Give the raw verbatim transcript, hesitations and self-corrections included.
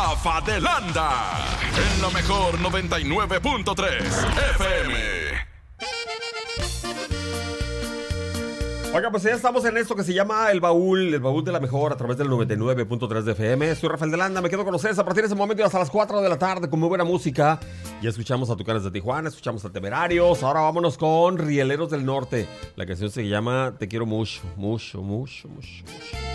Rafa de Landa, en la mejor noventa y nueve punto tres F M. Oiga, pues ya estamos en esto que se llama El Baúl, el Baúl de la Mejor a través del noventa y nueve punto tres de F M. Soy Rafael de Landa, me quedo con ustedes a partir de ese momento y hasta las cuatro de la tarde con muy buena música. Ya escuchamos a Tucanes de Tijuana, escuchamos a Temerarios. Ahora vámonos con Rieleros del Norte. La canción se llama Te quiero mucho, mucho, mucho, mucho, mucho.